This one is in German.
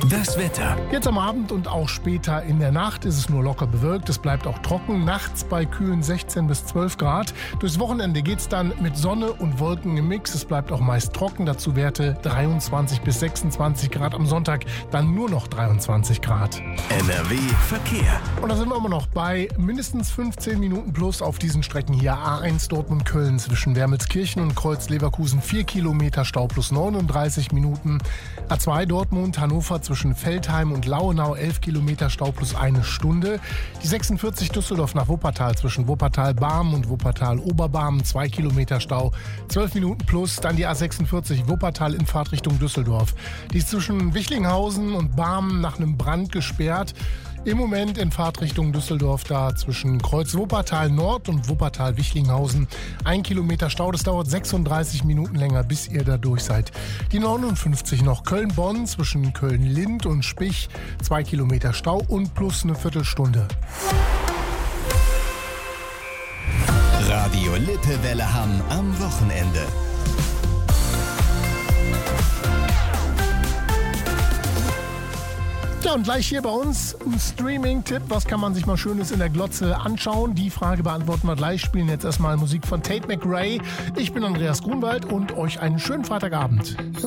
Das Wetter. Jetzt am Abend und auch später in der Nacht ist es nur locker bewölkt. Es bleibt auch trocken. Nachts bei kühlen 16 bis 12 Grad. Durchs Wochenende geht es dann mit Sonne und Wolken im Mix. Es bleibt auch meist trocken. Dazu Werte 23 bis 26 Grad. Am Sonntag dann nur noch 23 Grad. NRW Verkehr. Und da sind wir immer noch bei mindestens 15 Minuten plus auf diesen Strecken hier. A1 Dortmund-Köln zwischen Wermelskirchen und Kreuz-Leverkusen 4 Kilometer Stau plus 39 Minuten. A2 Dortmund-Hannover zwischen Veltheim und Lauenau 11 Kilometer Stau plus eine Stunde. Die 46 Düsseldorf nach Wuppertal zwischen Wuppertal-Barmen und Wuppertal-Oberbarmen 2 Kilometer Stau, 12 Minuten plus. Dann die A46 Wuppertal in Fahrtrichtung Düsseldorf. Die ist zwischen Wichlinghausen und Barmen nach einem Brand gesperrt. Im Moment in Fahrtrichtung Düsseldorf da zwischen Kreuz Wuppertal Nord und Wuppertal Wichlinghausen 1 Kilometer Stau. Das dauert 36 Minuten länger, bis ihr da durch seid. Die 59 noch Köln-Bonn zwischen Köln-Lind und Spich 2 Kilometer Stau und plus eine Viertelstunde. Radio Lippewelle Hamm am Wochenende. Ja, und gleich hier bei uns ein Streaming-Tipp. Was kann man sich mal Schönes in der Glotze anschauen? Die Frage beantworten wir gleich. Spielen jetzt erstmal Musik von Tate McRae. Ich bin Andreas Grunwald und euch einen schönen Freitagabend.